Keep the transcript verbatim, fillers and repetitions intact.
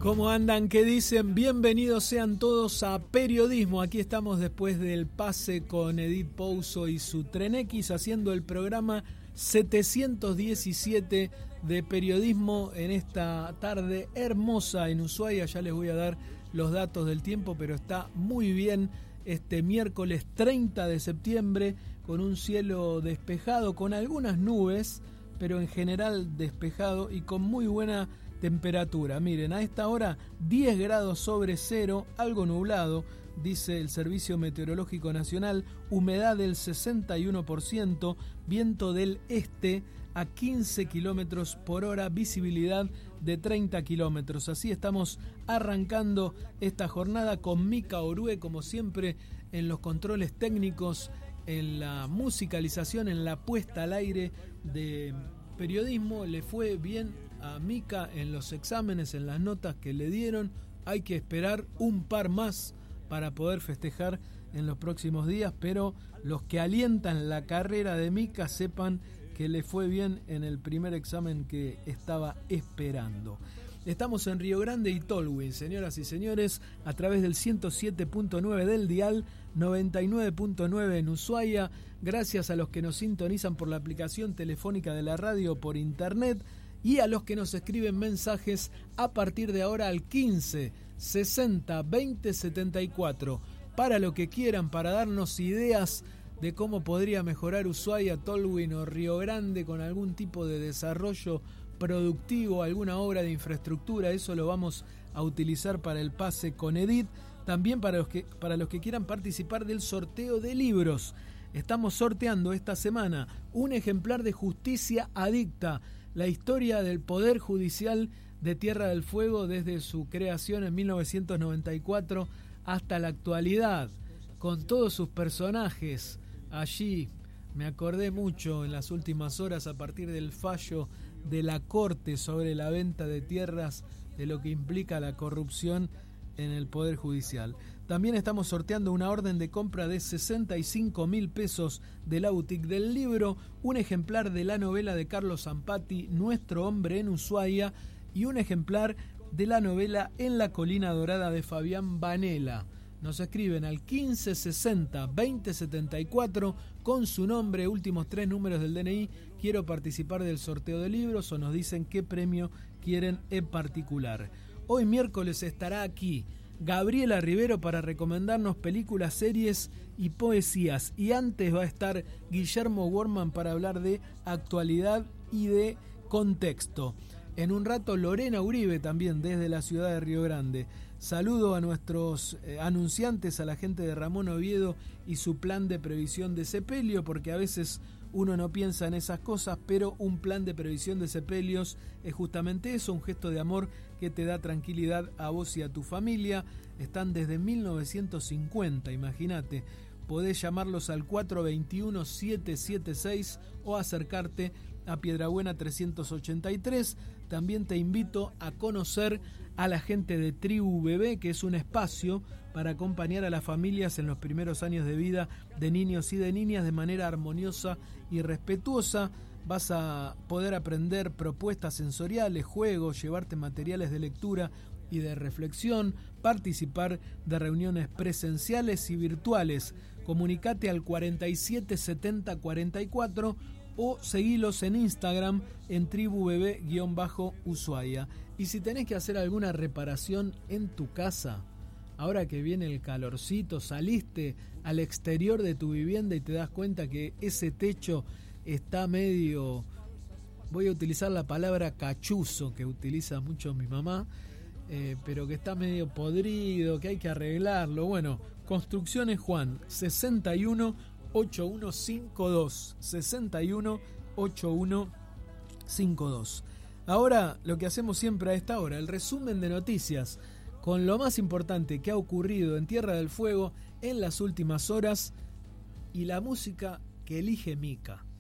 ¿Cómo andan? ¿Qué dicen? Bienvenidos sean todos a Periodismo. Aquí estamos después del pase con Edith Pouso y su Tren X, haciendo el programa setecientos diecisiete de Periodismo en esta tarde hermosa en Ushuaia. Ya les voy a dar los datos del tiempo, pero está muy bien este miércoles treinta de septiembre, con un cielo despejado, con algunas nubes, pero en general despejado y con muy buena temperatura. Miren, a esta hora diez grados sobre cero, algo nublado, dice el Servicio Meteorológico Nacional, humedad del sesenta y uno por ciento, viento del este a quince kilómetros por hora, visibilidad de treinta kilómetros. Así estamos arrancando esta jornada con Mica Orue, como siempre, en los controles técnicos, en la musicalización, en la puesta al aire de Periodismo. Le fue bien a Mica en los exámenes, en las notas que le dieron. Hay que esperar un par más para poder festejar en los próximos días, pero los que alientan la carrera de Mica sepan que le fue bien en el primer examen que estaba esperando. Estamos en Río Grande y Tolwyn, señoras y señores, a través del ciento siete punto nueve del dial, noventa y nueve punto nueve en Ushuaia. Gracias a los que nos sintonizan por la aplicación telefónica de la radio por internet y a los que nos escriben mensajes a partir de ahora al quince sesenta veinte setenta y cuatro. Para lo que quieran, para darnos ideas de cómo podría mejorar Ushuaia, Tolwyn o Río Grande con algún tipo de desarrollo productivo, alguna obra de infraestructura. Eso lo vamos a utilizar para el pase con Edith. También para los que, para los que quieran participar del sorteo de libros. Estamos sorteando esta semana un ejemplar de Justicia Adicta, la historia del Poder Judicial de Tierra del Fuego desde su creación en mil novecientos noventa y cuatro hasta la actualidad, con todos sus personajes. Allí me acordé mucho en las últimas horas a partir del fallo de la Corte sobre la venta de tierras, de lo que implica la corrupción en el Poder Judicial. También estamos sorteando una orden de compra de sesenta y cinco mil pesos de la boutique del libro, un ejemplar de la novela de Carlos Zampati, Nuestro hombre en Ushuaia, y un ejemplar de la novela En la colina dorada de Fabián Banela. Nos escriben al quince sesenta veinte setenta y cuatro con su nombre, últimos tres números del D N I, quiero participar del sorteo de libros, o nos dicen qué premio quieren en particular. Hoy miércoles estará aquí Gabriela Rivero para recomendarnos películas, series y poesías. Y antes va a estar Guillermo Worman para hablar de actualidad y de contexto. En un rato Lorena Uribe también desde la ciudad de Río Grande. Saludo a nuestros eh, anunciantes, a la gente de Ramón Oviedo y su plan de previsión de sepelio, porque a veces uno no piensa en esas cosas, pero un plan de previsión de sepelios es justamente eso, un gesto de amor que te da tranquilidad a vos y a tu familia. Están desde mil novecientos cincuenta, imagínate. Podés llamarlos al cuatro dos uno siete siete seis o acercarte a Piedrabuena trescientos ochenta y tres. También te invito a conocer a la gente de Tribu Bebé, que es un espacio para acompañar a las familias en los primeros años de vida de niños y de niñas de manera armoniosa y respetuosa. Vas a poder aprender propuestas sensoriales, juegos, llevarte materiales de lectura y de reflexión, participar de reuniones presenciales y virtuales. Comunicate al cuarenta y siete setenta cuarenta y cuatro o seguilos en Instagram en Tribu Bebé-Ushuaia. Y si tenés que hacer alguna reparación en tu casa, ahora que viene el calorcito, saliste al exterior de tu vivienda y te das cuenta que ese techo está medio, voy a utilizar la palabra cachuzo, que utiliza mucho mi mamá, eh, pero que está medio podrido, que hay que arreglarlo. Bueno, Construcciones Juan, sesenta y uno ochenta y uno cincuenta y dos, sesenta y uno ochenta y uno cincuenta y dos. Ahora lo que hacemos siempre a esta hora, el resumen de noticias con lo más importante que ha ocurrido en Tierra del Fuego en las últimas horas y la música que elige Mica.